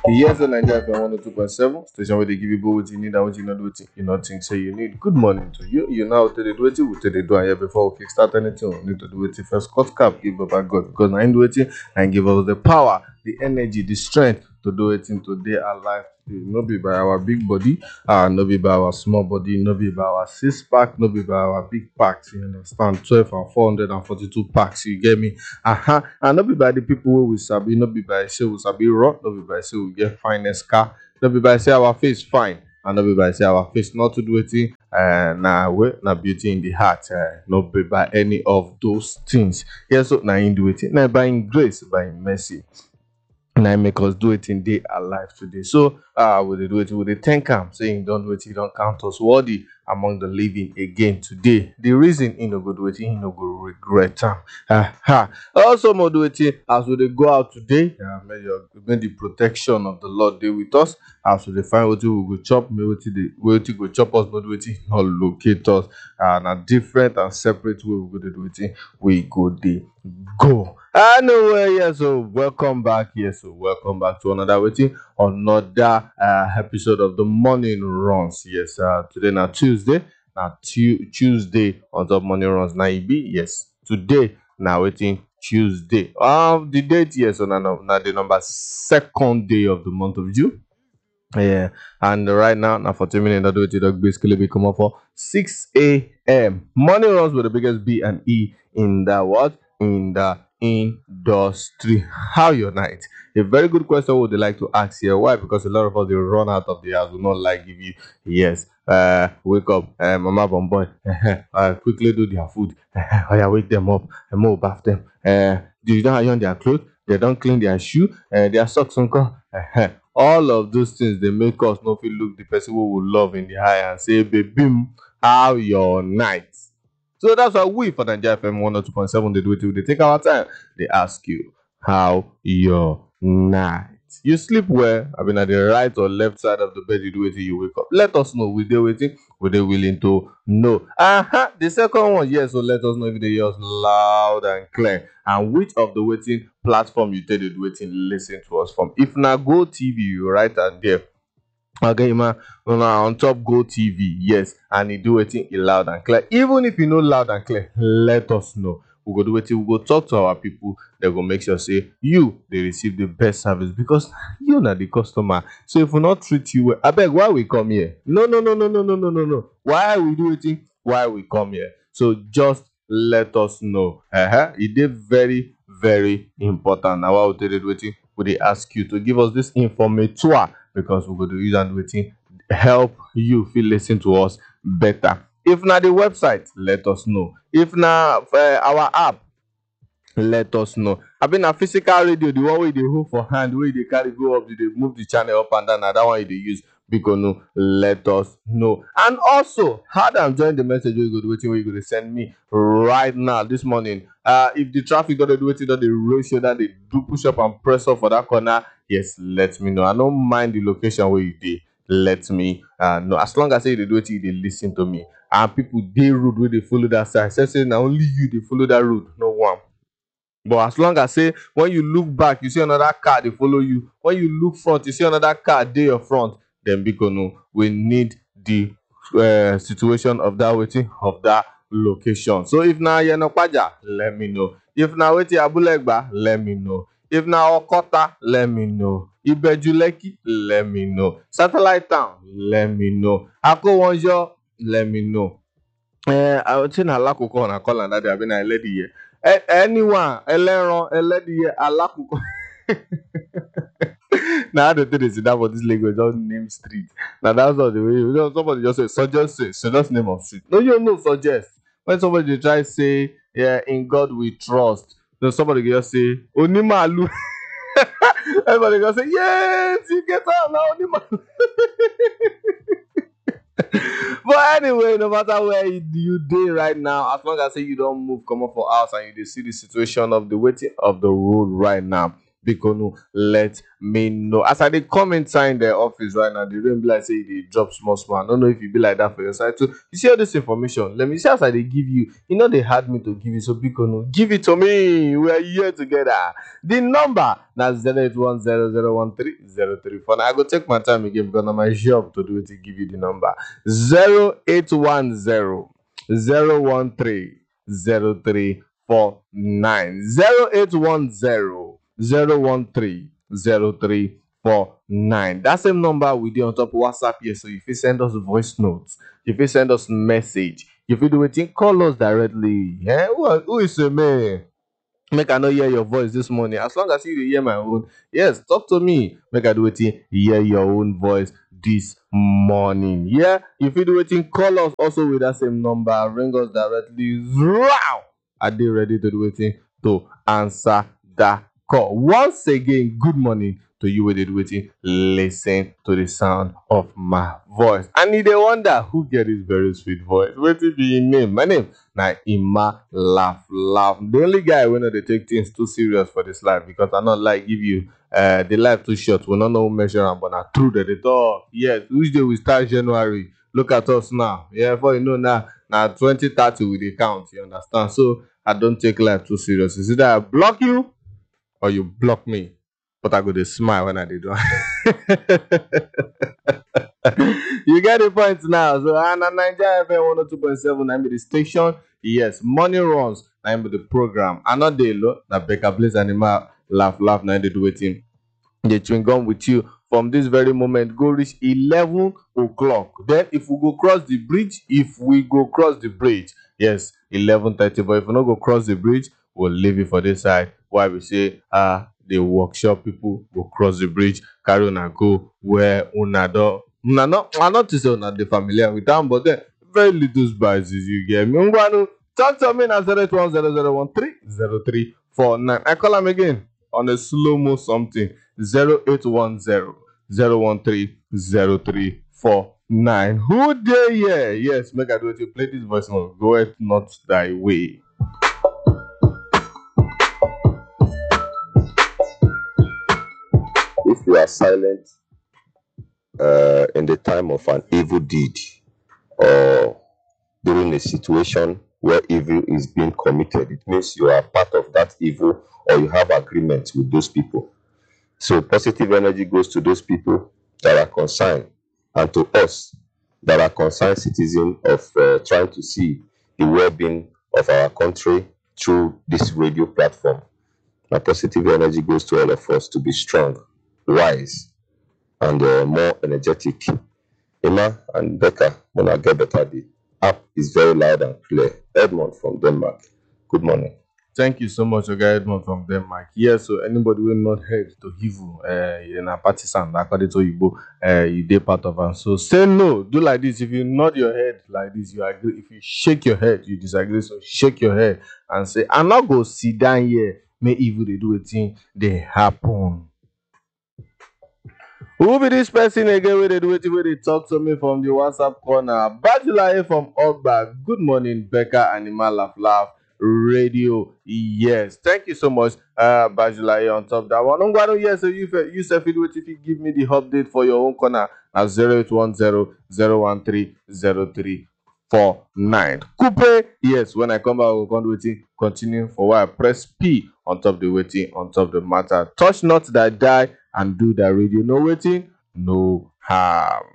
Yes, the Nigeria FM 102.7 station where they give you both what you need and what you not do, what you not think say you need. Good morning to you. You know how to do it, we tell you do here before we kickstart anything. We need to do it first. Cut cap, give Baba God because I do it and give us the power, the energy, the strength to do it in today our life. No be by our big body, no be by our small body, no be by our 6 pack, no be by our big packs. You understand? 12 and 442 packs. You get me? And not be by the people wey we sabi, not be by say we sabi raw, not be by say we get finest car, not be by say our face fine, and not be by say our face not to do wetin na beauty in the heart, not be by any of those things. Yes, so na him do wetin, na by him grace, by him mercy. And I make us do it in day alive today. So we dey do it, we dey thank am, saying don't do it, he don't count us worthy among the living again today. The reason he no go do it, he no go regret am. Also, more do it as we dey go out today. May the protection of the Lord dey with us. As we dey find wetin we go chop, may wetin go chop us, not wetin not locate us. Na different and separate way we go dey do it. We go dey go. Anyway, yes, so welcome back. Yes, so welcome back to another episode of the morning runs. Yes, today now Tuesday. Now Tuesday on top morning runs. Now it be yes. Today now waiting Tuesday. The date yes, so now the number second day of the month of June. Yeah, and right now 40 minutes that do it basically be come up for 6 a.m. Morning runs with the biggest B and E in the what? In the industry. How your night? A very good question would like to ask here. Why? Because a lot of us they run out of the house, will not like give you yes. Wake up, mama bomboy. Quickly do their food. Oh yeah, wake them up and move bath them. Do you don't iron their clothes? They don't clean their shoe, their socks uncle. All of those things they make us not feel look the person who will love in the eye and say, baby, how your night? So that's why we for Nigeria FM 102.7 they do it. They take our time. They ask you how your night. You sleep well. I mean, at the right or left side of the bed, you do it till you wake up. Let us know. We they waiting. We they willing to know. The second one, yes. So let us know if they hear us loud and clear. And which of the waiting platform you tell you do waiting listen to us from. If na Go TV, you write and there. Okay, man, on top Go TV, yes, and you do it in loud and clear. Even if you know loud and clear, let us know. We go do it. We go talk to our people. They go make sure say they receive the best service because you not the customer. So if we not treat you well, I beg why we come here? No. Why we do it? Why we come here? So just let us know. It is very very important. Now I will tell you waiting. We dey ask you to give us this informatoire because we're going to use and waiting help you feel listen to us better. If na the website, let us know. If na our app, let us know. I been a physical radio, the one way they hold for hand, way they carry go up, they move the channel up and down. Now that one they use. Because no, let us know. And also, how I'm join the message you go waiting where you go to send me right now this morning. If the traffic got to do it, that they ratio that they do push up and press up for that corner, yes, let me know. I don't mind the location where you did. Let me know. As long as they do it, they listen to me. And people they road where they follow that side. Say now only you they follow that road, no one. But as long as say when you look back, you see another car they follow you. When you look front, you see another car they your front. Then because no, we need the situation of that waiting of that location. So if now you're not Paja, let me know. If now waiting Abulegba, let me know. If now Okota, let me know. Ibejuleki, let me know. Satellite Town, let me know. Ako Wonjo, let me know. I would say na Alakoko na call and that I've been a lady here. Anyone, lady Alakoko. Now the thing is that for this language just name street. Now that's not the way. Somebody just say suggest name of street. No, you know suggest. When somebody try say yeah in God we trust, then somebody just say Onimalu. Everybody gonna say yes, you get out now Onimalu. But anyway, no matter where you dey right now, as long as say you don't move, come up for house and you dey see the situation of the waiting of the road right now. Bikonu, let me know. As I dey come inside the office right now, the rain be like say e dey drop small small. I don't know if you be like that for your side too. You see all this information. Let me see as I dey give you. You know they had me to give you, so Bikonu, give it to me. We are here together. The number na 081001303. Now I go take my time again because na my job to do it to give you the number. 0810 013 0349. 0810 013 0349. That same number we do on top of WhatsApp here. So if you send us voice notes, if you send us message, if you do it, call us directly. Yeah? Who is a man? Make I not hear your voice this morning. As long as you dey hear my own, yes, talk to me. Make I do it, hear your own voice this morning. Yeah, if you do it, call us also with that same number. Ring us directly. Wow! Are they ready to do it to answer that call? Once again, good morning to you with it waiting. Listen to the sound of my voice. And you dey wonder who get this very sweet voice. Wetin be your name? My name na Emma Laugh. The only guy wey no dey take things too serious for this life, because I not like give you the life too short. We no know who measure am, but na true that they talk. Yes, which day we start January? Look at us now. Yeah, for you know now 2030 we dey count. You understand? So I don't take life too serious. It's either I block you or you block me. But I go to smile when I did one. You get the point now. So and Nigeria FM 102.7, I'm the station. Yes, money runs. I'm the program. Another day, look, that Becca Blaze Animal laugh, now they do it in. They chewing gum with you from this very moment. Go reach 11 o'clock. Then if we go cross the bridge, yes, 11:30. But if we not go cross the bridge, we'll leave it for this side. Why we say the workshop people go cross the bridge, carry on and go where una not to say una dey familiar with them, but then very little spices you get me. Ngwanu, talk to me na 08100130349. I call him again on a slow-mo something. 0810 0130349. Who dey here? Yes, make I do it. You play this voice note. Go ahead, not thy way. If you are silent in the time of an evil deed or during a situation where evil is being committed, it means you are part of that evil or you have agreements with those people. So positive energy goes to those people that are concerned, and to us that are concerned citizens of trying to see the well-being of our country through this radio platform. My positive energy goes to all of us to be strong, wise, and more energetic. Emma and Becca, when I get better, the app is very loud and clear. Edmond from Denmark. Good morning. Thank you so much, Oga Edmond from Denmark. Yes, so anybody will not head to evil in a partisan, according to Igbo, you dey part of them. So say no, do like this. If you nod your head like this, you agree. If you shake your head, you disagree. So shake your head and say, I'm not go sit down here. May evil they do a thing, they happen. Who be this person again where they do it, where they talk to me from the WhatsApp corner? Bajulaye from Ogba. Good morning, Becca Animal Laugh Radio. Yes, thank you so much, Bajulaye, on top of that one. I'm going to yes, so you self it if you give me the update for your own corner at 0810 013 0349. Coupe, yes, when I come back, we'll continue for a while. Press P on top the waiting, on top the matter. Touch not that die and do that radio. No waiting, no harm.